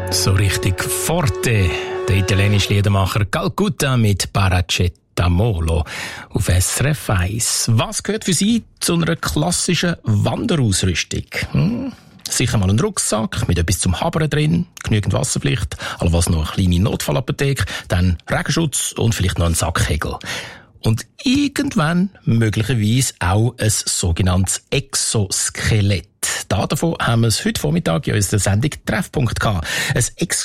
So richtig forte. Der italienische Liedermacher Calcutta mit Paracetamolo auf SRF 1. Was gehört für Sie zu einer klassischen Wanderausrüstung? Sicher mal ein Rucksack mit etwas zum Habern drin, genügend Wasserpflicht, allenfalls noch eine kleine Notfallapotheke, dann Regenschutz und vielleicht noch ein Sackhegel. Und irgendwann möglicherweise auch ein sogenanntes Exoskelett. Davon haben wir es heute Vormittag in unserer Sendung Treffpunkt gehabt. Ein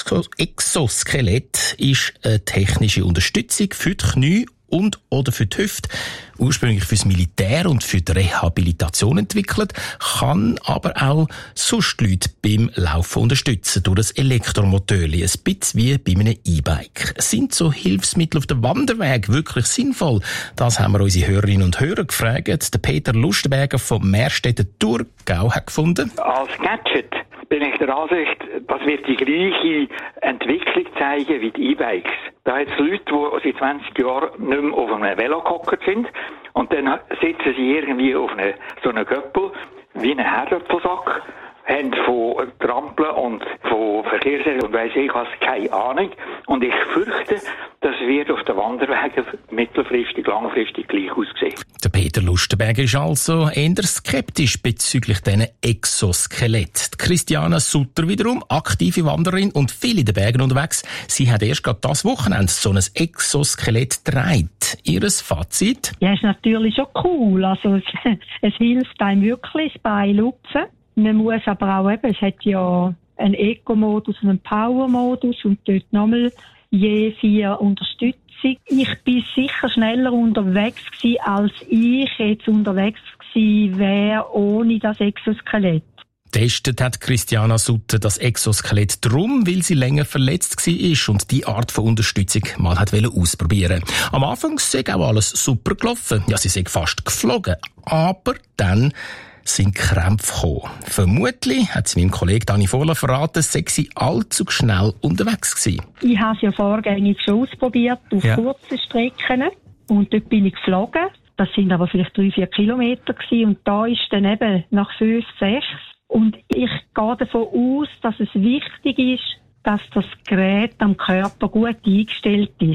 Exoskelett ist eine technische Unterstützung für die Knie und oder für die Hüfte, ursprünglich fürs Militär und für die Rehabilitation entwickelt, kann aber auch sonst Leute beim Laufen unterstützen durch ein Elektromotor, ein bisschen wie bei einem E-Bike. Sind so Hilfsmittel auf dem Wanderweg wirklich sinnvoll? Das haben wir unsere Hörerinnen und Hörer gefragt. Der Peter Lustenberger vom Meerstädter Thurgau hat gefunden. Als Gadget bin ich der Ansicht, das wird die gleiche Entwicklung zeigen wie die E-Bikes. Da hat es Leute, die seit 20 Jahren nicht mehr auf einem Velo gehockt sind und dann sitzen sie irgendwie auf so einem Göppel wie einen Herdöpfelsack, haben von Trampeln und von Verkehrsregeln und weiss ich was, keine Ahnung. Und ich fürchte, das wird auf den Wanderwegen mittelfristig, langfristig gleich aussehen. Der Peter Lustenberger ist also eher skeptisch bezüglich diesen Exoskelett. Christiana Sutter wiederum, aktive Wanderin und viel in den Bergen unterwegs. Sie hat erst gerade das Wochenende so ein Exoskelett getragen. Ihres Fazit? Ja, ist natürlich schon cool. Also es hilft einem wirklich bei Lupfen. Man muss aber auch eben, es hat ja einen Eco-Modus und einen Power-Modus und dort nochmal je 4 Unterstützung. Ich bin sicher schneller unterwegs gewesen, als ich jetzt unterwegs gewesen wäre ohne das Exoskelett. Testet hat Christiana Sutter das Exoskelett drum, weil sie länger verletzt war und die Art von Unterstützung mal hat ausprobieren. Am Anfang sei auch alles super gelaufen. Ja, sie sei fast geflogen. Aber dann sind Krämpfe gekommen. Vermutlich, hat sie meinem Kollegen Dani Vohler verraten, sei sie allzu schnell unterwegs gewesen. Ich habe es ja vorgängig schon ausprobiert, auf kurzen Strecken. Und dort bin ich geflogen. Das sind aber vielleicht 3-4 Kilometer gewesen. Und da ist dann eben nach 5, 6. Und ich gehe davon aus, dass es wichtig ist, dass das Gerät am Körper gut eingestellt ist.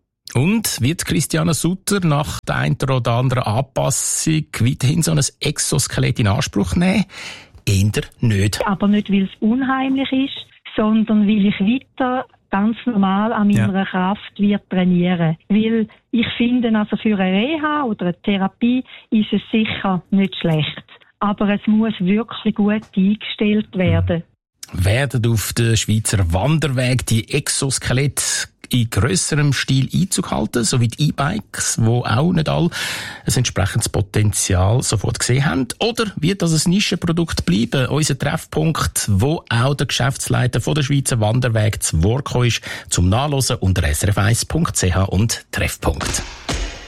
Und wird Christiana Sutter nach der einen oder anderen Anpassung weiterhin so ein Exoskelett in Anspruch nehmen? Eher nicht. Aber nicht, weil es unheimlich ist, sondern weil ich weiter ganz normal an meiner Kraft wird trainieren. Weil ich finde, also für eine Reha oder eine Therapie ist es sicher nicht schlecht. Aber es muss wirklich gut eingestellt werden. Werden auf den Schweizer Wanderweg die Exoskelette in grösserem Stil Einzug halten, so wie die E-Bikes, wo auch nicht alle ein entsprechendes Potenzial sofort gesehen haben? Oder wird das ein Nischenprodukt bleiben? Unser Treffpunkt, wo auch der Geschäftsleiter von der Schweizer Wanderweg zu Wort gekommen ist, zum Nachlesen unter srf1.ch und Treffpunkt.